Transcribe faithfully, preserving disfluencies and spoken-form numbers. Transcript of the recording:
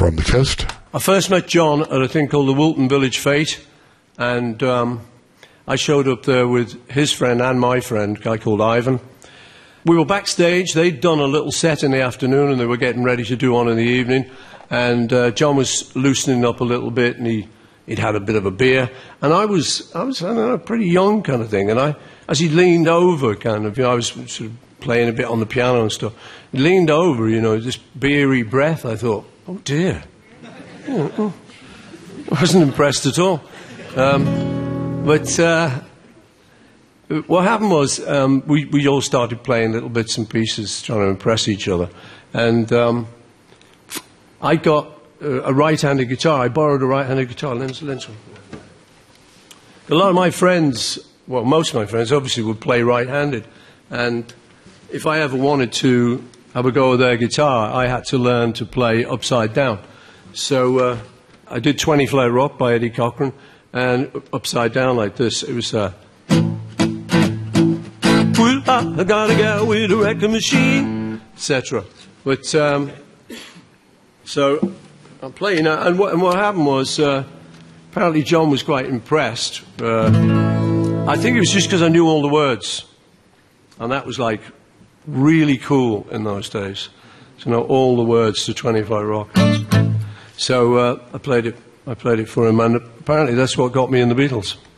from the Coast. I first met John at a thing called the Woolton Village Fete, and um, I showed up there with his friend and my friend, a guy called Ivan. We were backstage. They'd done a little set in the afternoon, and they were getting ready to do one in the evening. And uh, John was loosening up a little bit, and he, he'd had a bit of a beer. And I was, I was, I don't know, pretty young kind of thing. And I, as he leaned over, kind of, you know, I was sort of playing a bit on the piano and stuff. He leaned over, you know, this beery breath. I thought, oh dear. Oh, oh. I wasn't impressed at all. Um, but uh, what happened was um, we, we all started playing little bits and pieces, trying to impress each other. And um, I got uh, a right-handed guitar. I borrowed a right-handed guitar. Lens, lens. A lot of my friends, well, most of my friends, obviously, would play right-handed. And if I ever wanted to have a go with their guitar, I had to learn to play upside down. So uh, I did twenty Flair Rock by Eddie Cochran, and upside down like this. It was, uh, I got a gal with a record machine, et cetera. But, um, so I'm playing, uh, and, what, and what happened was, uh, apparently John was quite impressed. Uh, I think it was just because I knew all the words. And that was like really cool in those days, to know all the words to twenty Flair Rock. So uh, I played it. I played it for him, and apparently that's what got me in the Beatles.